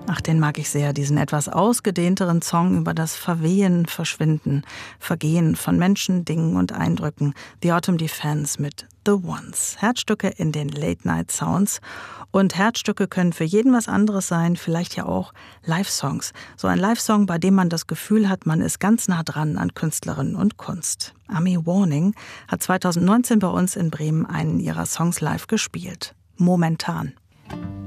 Ach, den mag ich sehr, diesen etwas ausgedehnteren Song über das Verwehen, Verschwinden, Vergehen von Menschen, Dingen und Eindrücken. The Autumn Defense mit The Ones. Herzstücke in den Late-Night-Sounds. Und Herzstücke können für jeden was anderes sein, vielleicht ja auch Live-Songs. So ein Live-Song, bei dem man das Gefühl hat, man ist ganz nah dran an Künstlerinnen und Kunst. Ami Warning hat 2019 bei uns in Bremen einen ihrer Songs live gespielt. Momentan.